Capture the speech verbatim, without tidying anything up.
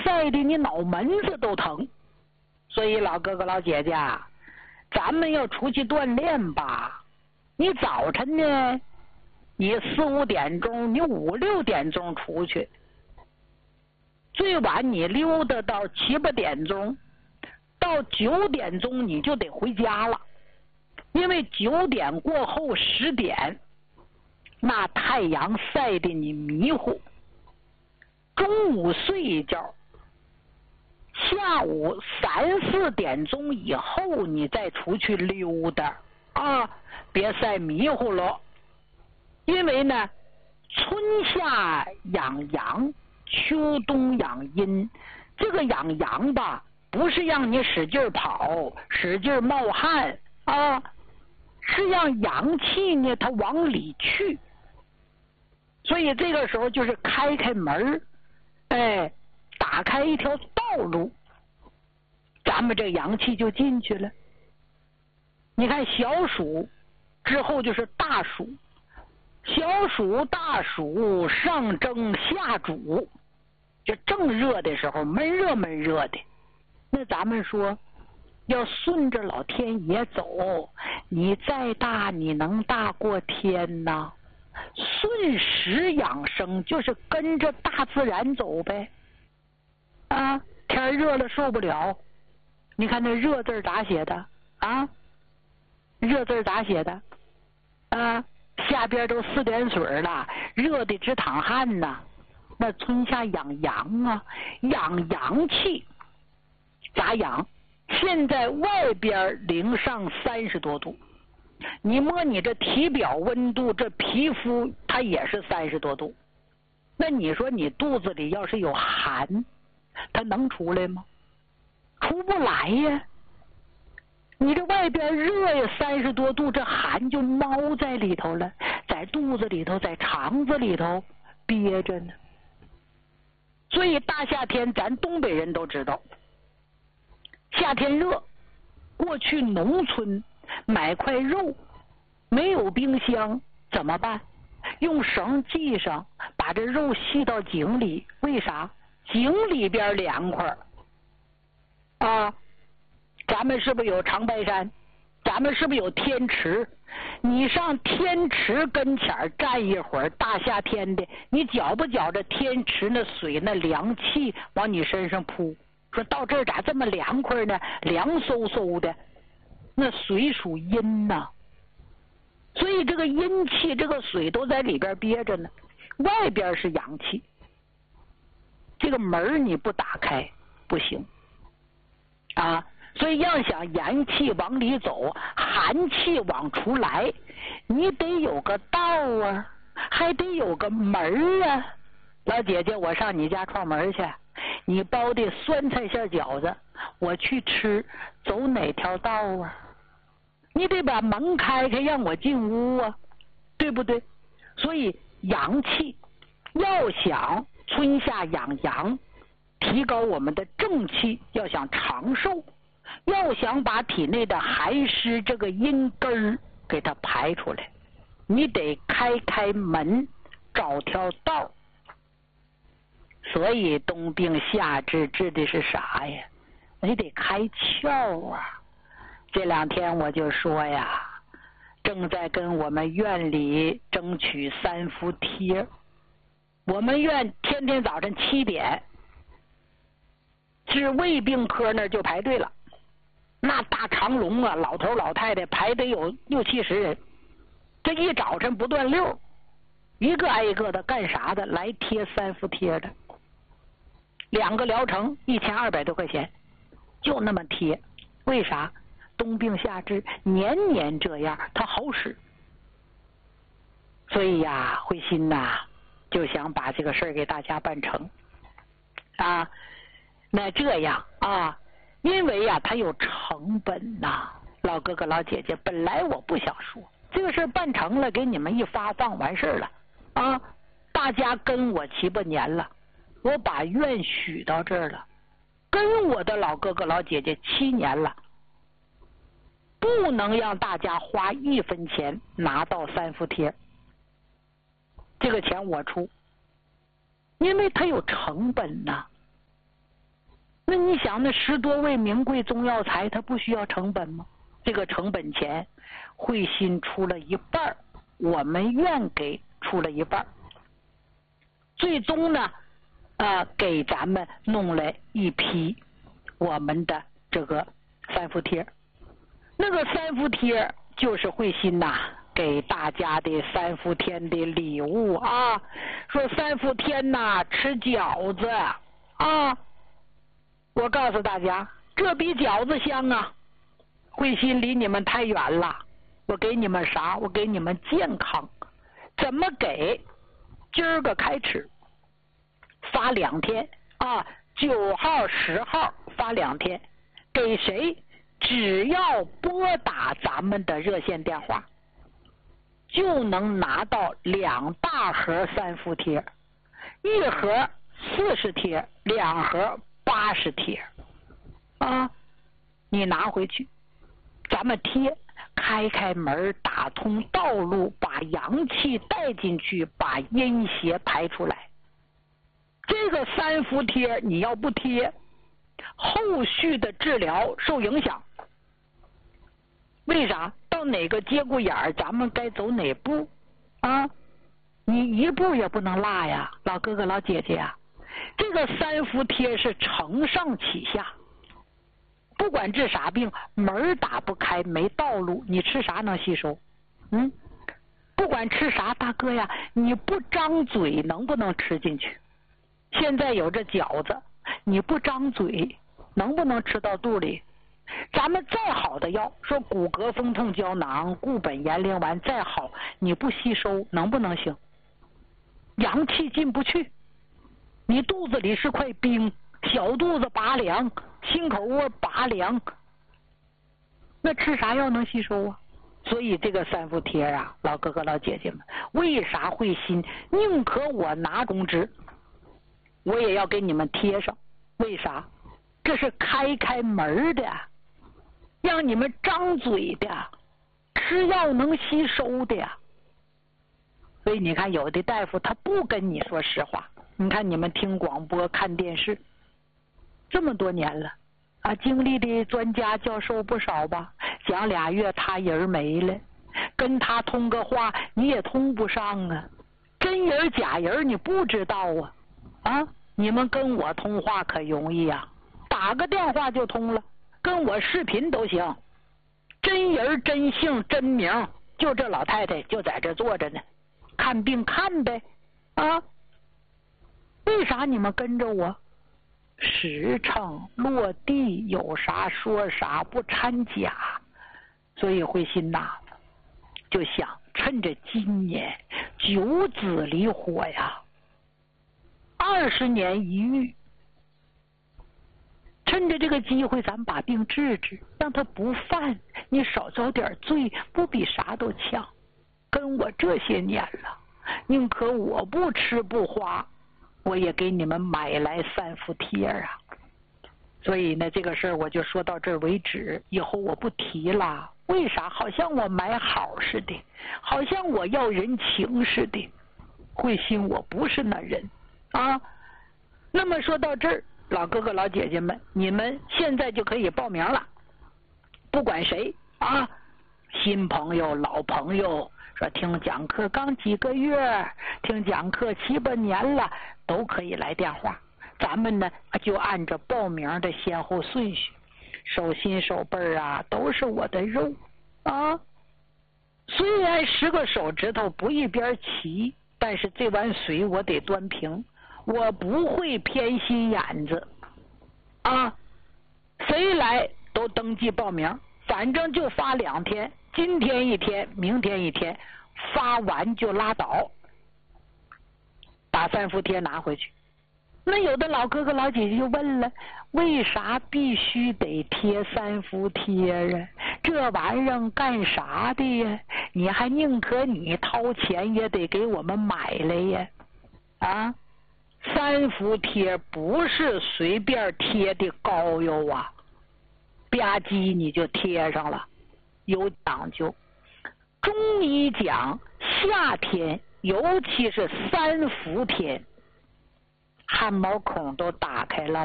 晒的你脑门子都疼。所以老哥哥老姐姐，咱们要出去锻炼吧。你早晨呢，你四五点钟，你五六点钟出去，最晚你溜达到七八点钟，到九点钟你就得回家了。因为九点过后十点，那太阳晒得你迷糊。中午睡一觉，下午三四点钟以后你再出去溜达啊，别晒迷糊了。因为呢，春夏养阳，秋冬养阴。这个养阳吧，不是让你使劲跑，使劲冒汗啊，是让阳气呢它往里去。所以这个时候就是开开门，哎，打开一条道路，咱们这阳气就进去了。你看小暑之后就是大暑，小暑大暑上蒸下煮，这正热的时候，闷热闷热的。那咱们说要顺着老天爷走，你再大你能大过天呐？顺时养生就是跟着大自然走呗。啊，天热了受不了，你看那热字咋写的啊？热字咋写的啊？下边都四点水了，热的直淌汗呐。那春夏养阳啊，养阳气，咋养？现在外边零上三十多度，你摸你这体表温度，这皮肤它也是三十多度。那你说你肚子里要是有寒，它能出来吗？出不来呀。你这外边热呀，三十多度，这寒就猫在里头了，在肚子里头，在肠子里头憋着呢。所以大夏天咱东北人都知道，夏天热，过去农村买块肉，没有冰箱怎么办？用绳系上，把这肉系到井里。为啥？井里边凉快啊！咱们是不是有长白山？咱们是不是有天池？你上天池跟前站一会儿，大夏天的，你觉不觉着天池那水那凉气往你身上扑？说到这儿咋这么凉快呢？凉飕飕的，那水属阴呐，所以这个阴气，这个水都在里边憋着呢，外边是阳气。这个门你不打开不行啊！所以要想阳气往里走，寒气往出来，你得有个道啊，还得有个门啊。老姐姐，我上你家串门去，你包的酸菜馅饺子，我去吃，走哪条道啊？你得把门开开，让我进屋啊，对不对？所以阳气要想春夏养阳，提高我们的正气，要想长寿，要想把体内的寒湿这个阴根儿给它排出来，你得开开门，找条道。所以冬病夏治治的是啥呀？你得开窍啊！这两天我就说呀，正在跟我们院里争取三伏贴。我们院天天早晨七点，治胃病科那儿就排队了。那大长龙啊，老头老太太排得有六七十人，这一早晨不断溜，一个挨一个的干啥的？来贴三伏贴的，两个疗程一千二百多块钱，就那么贴。为啥？冬病夏治，年年这样，它好使。所以呀，慧心呐，就想把这个事儿给大家办成啊。那这样啊。因为呀、啊，它有成本呐、啊，老哥哥老姐姐，本来我不想说这个事儿办成了，给你们一发放完事儿了啊，大家跟我七八年了，我把院许到这儿了，跟我的老哥哥老姐姐七年了，不能让大家花一分钱拿到三伏贴，这个钱我出，因为它有成本呐、啊。 那你想，那十多位名贵中药材，它不需要成本吗？这个成本钱，慧心出了一半，我们院给出了一半，最终呢，呃，给咱们弄了一批我们的这个三伏贴。那个三伏贴就是慧心呐、啊、给大家的三伏天的礼物啊。说三伏天呐、啊、吃饺子啊，我告诉大家，这比饺子香啊！慧心离你们太远了，我给你们啥？我给你们健康。怎么给？今儿个开始发两天啊，九号、十号发两天，给谁？只要拨打咱们的热线电话，就能拿到两大盒三伏贴，一盒四十贴，两盒八十贴啊！你拿回去。咱们贴，开开门，打通道路，把阳气带进去，把阴邪排出来。这个三伏贴你要不贴，后续的治疗受影响。为啥？到哪个节骨眼儿，咱们该走哪步啊？你一步也不能落呀，老哥哥老姐姐啊！这个三伏贴是承上启下。不管治啥病，门打不开，没道路，你吃啥能吸收？嗯，不管吃啥，大哥呀，你不张嘴能不能吃进去？现在有这饺子，你不张嘴能不能吃到肚里？咱们再好的药，说骨骼风痛胶囊、固本延龄丸再好，你不吸收能不能行？阳气进不去，你肚子里是块冰，小肚子拔凉，心口窝拔凉，那吃啥药能吸收啊？所以这个三伏贴啊，老哥哥老姐姐们，为啥会心宁可我拿公支，我也要给你们贴上？为啥？这是开开门的，让你们张嘴的，吃药能吸收的呀。所以你看，有的大夫他不跟你说实话。你看你们听广播看电视这么多年了啊，经历的专家教授不少吧？讲俩月他人没了，跟他通个话你也通不上啊，真人假人你不知道啊啊！你们跟我通话可容易啊，打个电话就通了，跟我视频都行，真人真姓真名，就这老太太就在这坐着呢，看病看呗啊！为啥你们跟着我？实诚落地，有啥说啥，不掺假。所以慧心呐，就想趁着今年九子离火呀，二十年一遇，趁着这个机会，咱把病治治，让他不犯，你少遭点罪，不比啥都强。跟我这些年了，宁可我不吃不花，我也给你们买来三伏贴啊。所以呢，这个事儿我就说到这儿为止，以后我不提了。为啥？好像我买好似的，好像我要人情似的。慧心，我不是那人啊。那么说到这儿，老哥哥老姐姐们，你们现在就可以报名了。不管谁啊，新朋友老朋友，说听讲课刚几个月，听讲课七八年了，都可以来电话。咱们呢就按照报名的先后顺序，手心手背啊都是我的肉啊。虽然十个手指头不一边齐，但是这碗水我得端平，我不会偏心眼子啊。谁来都登记报名，反正就发两天，今天一天，明天一天，发完就拉倒，把三伏贴拿回去。那有的老哥哥老姐姐就问了，为啥必须得贴三伏贴啊？这玩意儿干啥的呀？你还宁可你掏钱也得给我们买来呀？啊，三伏贴不是随便贴的膏药啊，吧唧你就贴上了，有讲究。中医讲夏天，尤其是三伏天，汗毛孔都打开了，